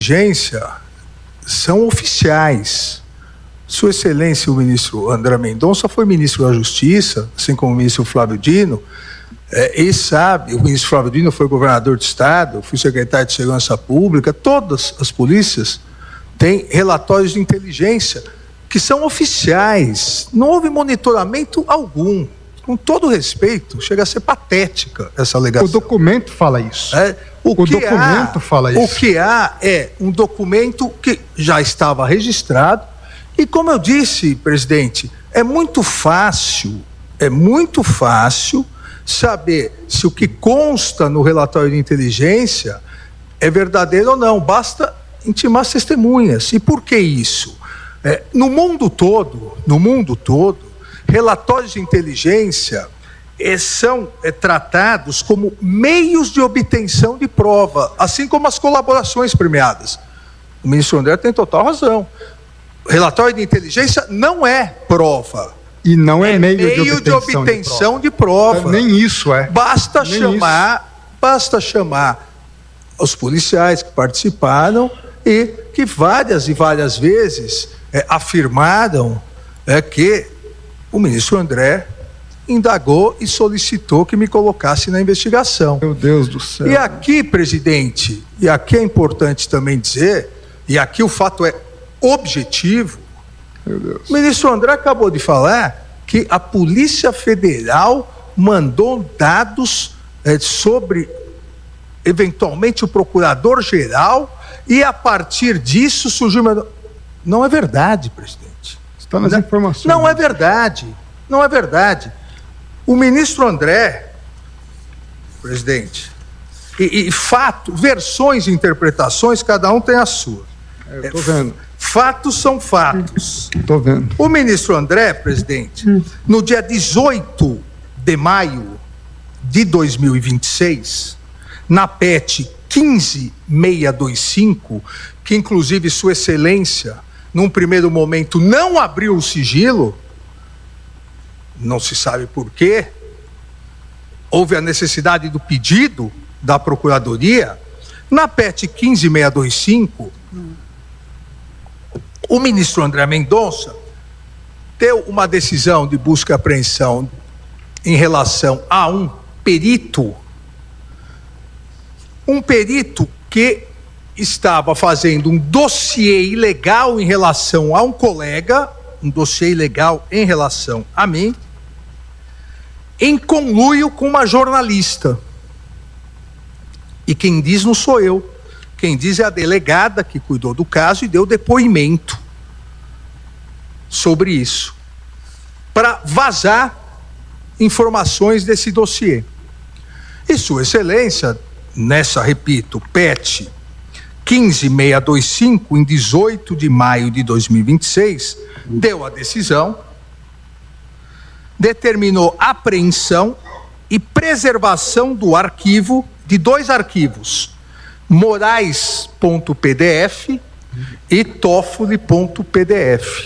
inteligência são oficiais. Sua Excelência, o ministro André Mendonça foi ministro da Justiça, assim como o ministro Flávio Dino, e sabe, o ministro Flávio Dino foi governador de Estado, eu fui secretário de Segurança Pública, todas as polícias têm relatórios de inteligência que são oficiais, não houve monitoramento algum. Com todo respeito, chega a ser patética essa alegação. O documento fala isso. O que há é um documento que já estava registrado e, como eu disse, presidente, é muito fácil saber se o que consta no relatório de inteligência é verdadeiro ou não. Basta intimar as testemunhas. E por que isso? No mundo todo, relatórios de inteligência são tratados como meios de obtenção de prova, assim como as colaborações premiadas. O ministro André tem total razão. Relatório de inteligência não é prova. E não é meio de obtenção de prova. Nem isso é. Basta chamar os policiais que participaram e que várias e várias vezes afirmaram que o ministro André indagou e solicitou que me colocasse na investigação. Meu Deus do céu. E aqui, presidente, e aqui é importante também dizer, e aqui o fato é objetivo, meu Deus. O ministro André acabou de falar que a Polícia Federal mandou dados sobre, eventualmente, o Procurador-Geral e, a partir disso, surgiu uma... Não é verdade, presidente. Está nas informações. Não é verdade. Não é verdade. O ministro André, presidente, versões e interpretações, cada um tem a sua. Eu estou vendo. Fatos são fatos. Estou vendo. O ministro André, presidente, no dia 18 de maio de 2026, na PET 15625, que inclusive Sua Excelência, num primeiro momento, não abriu o sigilo, não se sabe por quê, houve a necessidade do pedido da Procuradoria. Na PET 15625, o ministro André Mendonça deu uma decisão de busca e apreensão em relação a um perito que estava fazendo um dossiê ilegal em relação a um colega, um dossiê ilegal em relação a mim, em conluio com uma jornalista. E quem diz não sou eu. Quem diz é a delegada que cuidou do caso e deu depoimento sobre isso, para vazar informações desse dossiê. E Sua Excelência, nessa, repito, PET 15625, em 18 de maio de 2026, deu a decisão, determinou apreensão e preservação do arquivo, de dois arquivos, Moraes.pdf e Toffoli.pdf.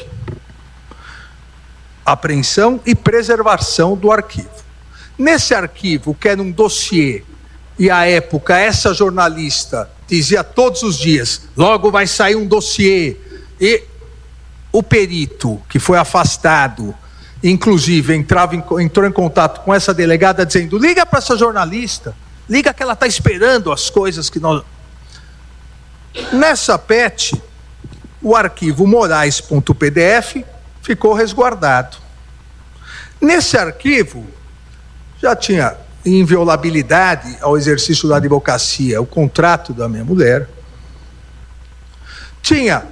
Apreensão e preservação do arquivo. Nesse arquivo, que era um dossiê, e à época essa jornalista dizia todos os dias, logo vai sair um dossiê, e o perito, que foi afastado, inclusive entrou em contato com essa delegada dizendo, liga para essa jornalista, liga que ela está esperando as coisas que nós... Nessa PET, o arquivo Moraes.pdf ficou resguardado. Nesse arquivo, já tinha inviolabilidade ao exercício da advocacia, o contrato da minha mulher, tinha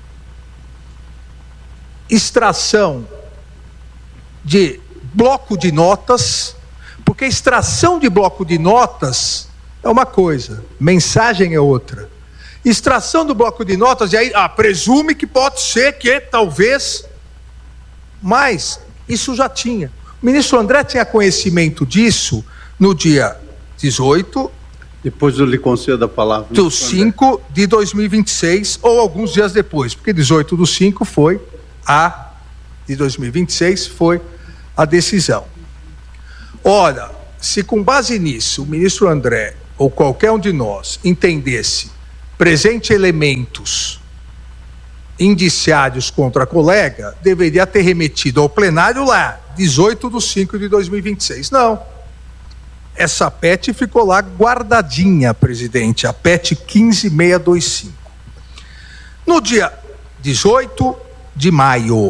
extração de bloco de notas, porque extração de bloco de notas é uma coisa, mensagem é outra. Extração do bloco de notas, e aí presume que pode ser que talvez, mas isso já tinha. O ministro André tinha conhecimento disso no dia 18. Depois eu lhe concedo a palavra. Do 5 de 2026, ou alguns dias depois, porque 18 do 5 foi de 2026 foi a decisão. Ora, se com base nisso o ministro André ou qualquer um de nós entendesse presente elementos indiciários contra a colega, deveria ter remetido ao plenário lá, 18/5/2026. Não. Essa PET ficou lá guardadinha, presidente, a PET 15625. No dia 18 de maio,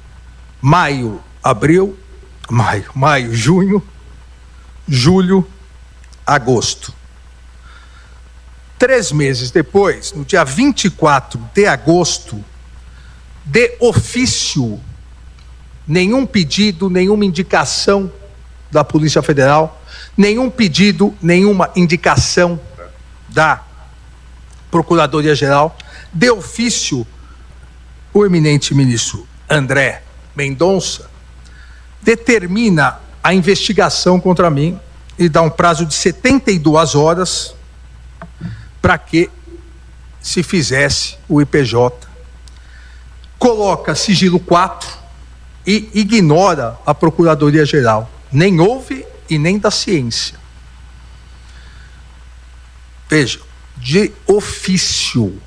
junho, julho, agosto. 3 meses depois, no dia 24 de agosto, de ofício, nenhum pedido, nenhuma indicação da Polícia Federal, nenhum pedido, nenhuma indicação da Procuradoria-Geral, de ofício, o eminente ministro André Mendonça determina a investigação contra mim e dá um prazo de 72 horas para que se fizesse o IPJ. Coloca sigilo 4 e ignora a Procuradoria-Geral. Nem ouve e nem da ciência. Veja, de ofício,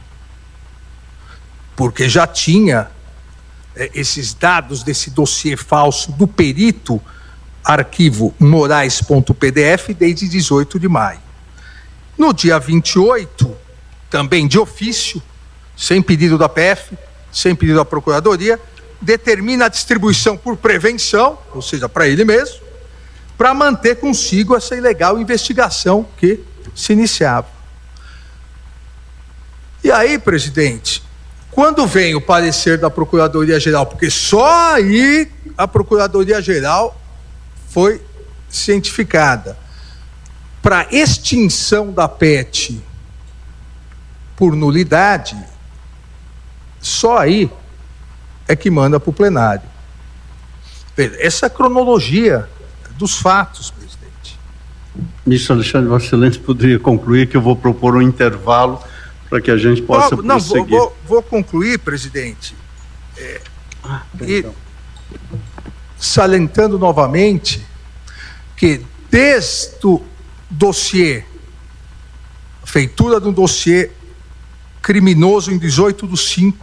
porque já tinha esses dados desse dossiê falso do perito, arquivo morais.pdf, desde 18 de maio. No dia 28, também de ofício, sem pedido da PF, sem pedido da Procuradoria, determina a distribuição por prevenção, ou seja, para ele mesmo, para manter consigo essa ilegal investigação que se iniciava. E aí, presidente, quando vem o parecer da Procuradoria-Geral, porque só aí a Procuradoria-Geral foi cientificada, para extinção da PET por nulidade, só aí é que manda para o plenário. Essa é a cronologia dos fatos, presidente. Ministro Alexandre, Vossa Excelência poderia concluir que eu vou propor um intervalo para que a gente possa prosseguir. Vou concluir, presidente, e salientando novamente que desde o dossiê, feitura de um dossiê criminoso em 18/5,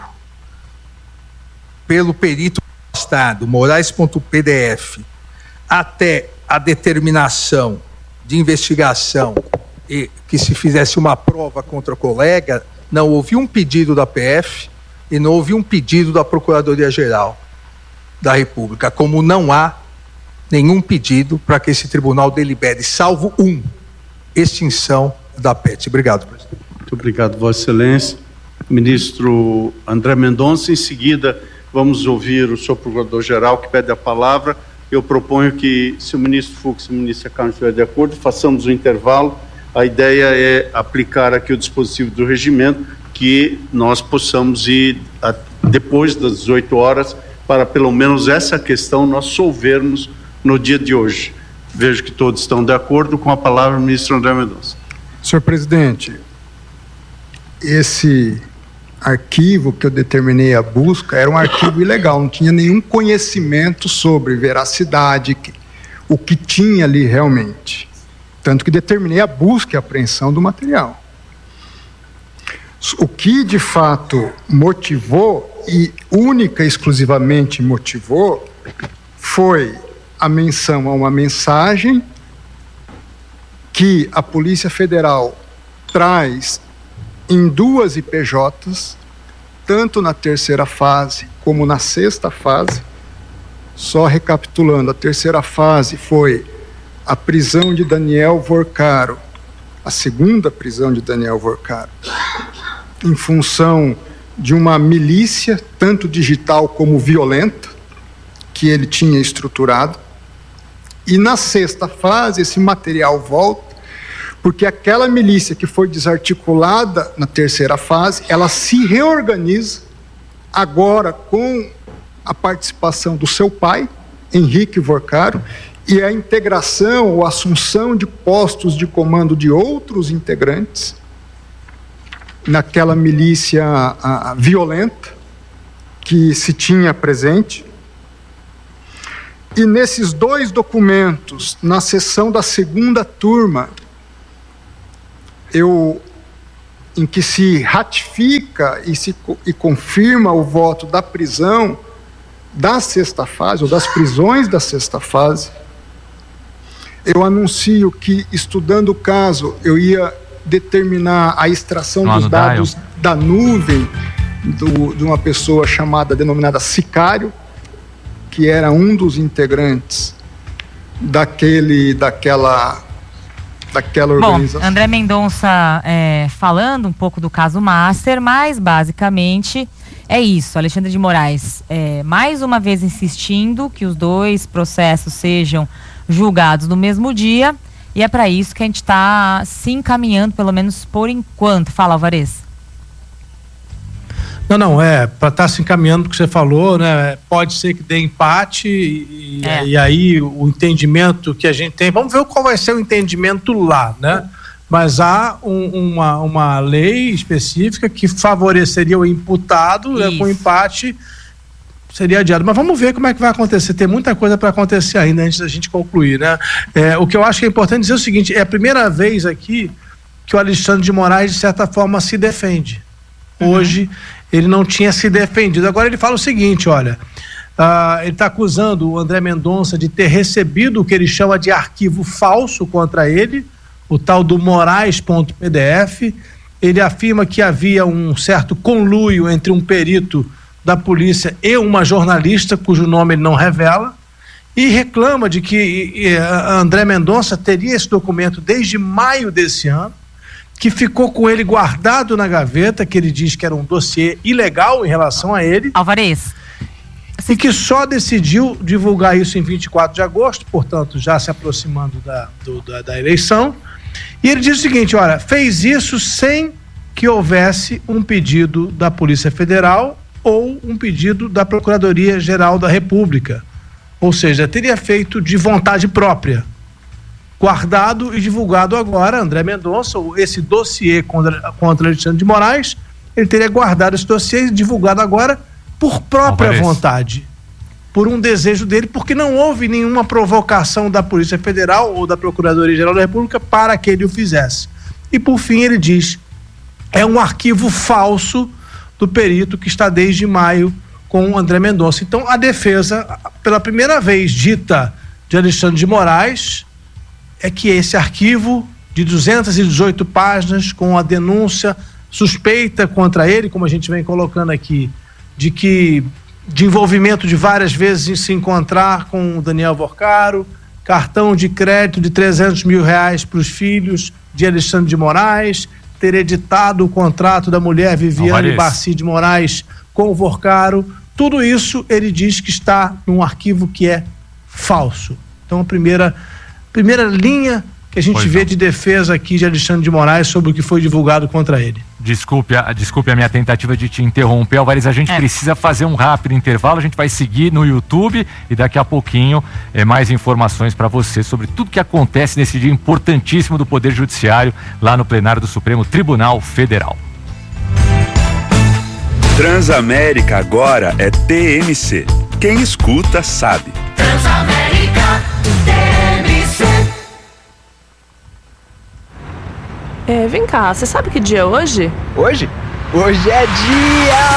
pelo perito Estado, morais.pdf, até a determinação de investigação e que se fizesse uma prova contra o colega, não houve um pedido da PF e não houve um pedido da Procuradoria-Geral da República, como não há nenhum pedido para que esse tribunal delibere, salvo extinção da PET. Obrigado, presidente. Muito obrigado, Vossa Excelência. Ministro André Mendonça, em seguida vamos ouvir o senhor Procurador-Geral que pede a palavra. Eu proponho que, se o ministro Fux e o ministro Carlos estiverem de acordo, façamos o intervalo. A ideia é aplicar aqui o dispositivo do regimento, que nós possamos ir depois das 18 horas, para pelo menos essa questão nós solvermos no dia de hoje. Vejo que todos estão de acordo. Com a palavra, o ministro André Mendonça. Senhor presidente, esse arquivo que eu determinei a busca era um arquivo ilegal, não tinha nenhum conhecimento sobre veracidade, o que tinha ali realmente. Tanto que determinei a busca e a apreensão do material. O que de fato motivou, e única e exclusivamente motivou, foi a menção a uma mensagem que a Polícia Federal traz em 2 IPJs, tanto na terceira fase como na sexta fase. Só recapitulando, a terceira fase foi a prisão de Daniel Vorcaro, a segunda prisão de Daniel Vorcaro, em função de uma milícia, tanto digital como violenta, que ele tinha estruturado. E na sexta fase, esse material volta, porque aquela milícia que foi desarticulada na terceira fase, ela se reorganiza agora com a participação do seu pai, Henrique Vorcaro, e a integração ou assunção de postos de comando de outros integrantes naquela milícia violenta que se tinha presente. E nesses 2 documentos, na sessão da segunda turma, eu em que se ratifica e confirma o voto da prisão da sexta fase, ou das prisões da sexta fase, eu anuncio que, estudando o caso, eu ia determinar a extração dos dados da nuvem de uma pessoa denominada Sicário, que era um dos integrantes daquela organização. Bom, André Mendonça falando um pouco do caso Master, mas basicamente é isso. Alexandre de Moraes mais uma vez insistindo que os dois processos sejam julgados no mesmo dia, e é para isso que a gente está se encaminhando, pelo menos por enquanto. Fala, Alvarez. Não, para estar se encaminhando do que você falou, né? Pode ser que dê empate e aí o entendimento que a gente tem, vamos ver qual vai ser o entendimento lá, né? Mas há uma lei específica que favoreceria o imputado, né? Com empate seria adiado. Mas vamos ver como é que vai acontecer. Tem muita coisa para acontecer ainda antes da gente concluir, né? O que eu acho que é importante dizer é o seguinte: é a primeira vez aqui que o Alexandre de Moraes, de certa forma, se defende. Hoje ele não tinha se defendido. Agora ele fala o seguinte, olha, ele está acusando o André Mendonça de ter recebido o que ele chama de arquivo falso contra ele, o tal do Moraes.pdf. Ele afirma que havia um certo conluio entre um perito da polícia e uma jornalista, cujo nome ele não revela, e reclama de que André Mendonça teria esse documento desde maio desse ano, que ficou com ele guardado na gaveta, que ele diz que era um dossiê ilegal em relação a ele. Alvarez. E que só decidiu divulgar isso em 24 de agosto, portanto, já se aproximando da eleição. E ele diz o seguinte, olha, fez isso sem que houvesse um pedido da Polícia Federal ou um pedido da Procuradoria-Geral da República. Ou seja, teria feito de vontade própria. Guardado e divulgado agora, André Mendonça, esse dossiê contra Alexandre de Moraes, ele teria guardado esse dossiê e divulgado agora por própria vontade, por um desejo dele, porque não houve nenhuma provocação da Polícia Federal ou da Procuradoria-Geral da República para que ele o fizesse. E por fim ele diz, é um arquivo falso do perito que está desde maio com o André Mendonça. Então a defesa, pela primeira vez dita de Alexandre de Moraes, é que esse arquivo de 218 páginas com a denúncia suspeita contra ele, como a gente vem colocando aqui, de envolvimento de várias vezes em se encontrar com o Daniel Vorcaro, cartão de crédito de R$300 mil para os filhos de Alexandre de Moraes, ter editado o contrato da mulher Viviane Barci de Moraes com o Vorcaro, tudo isso ele diz que está num arquivo que é falso. Então a primeira linha que a gente vê de defesa aqui de Alexandre de Moraes sobre o que foi divulgado contra ele. Desculpe a minha tentativa de te interromper, Alvarez, a gente precisa fazer um rápido intervalo, a gente vai seguir no YouTube e daqui a pouquinho mais informações para você sobre tudo que acontece nesse dia importantíssimo do Poder Judiciário lá no plenário do Supremo Tribunal Federal. Transamérica agora é TMC. Quem escuta sabe. Transamérica TMC. Vem cá, você sabe que dia é hoje? Hoje? Hoje é dia